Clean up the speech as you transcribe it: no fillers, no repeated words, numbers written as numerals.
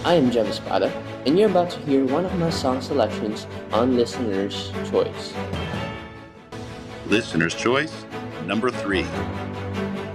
I am Jem Espada, and you're about to hear one of my song selections on Listener's Choice. Listener's Choice, number 3.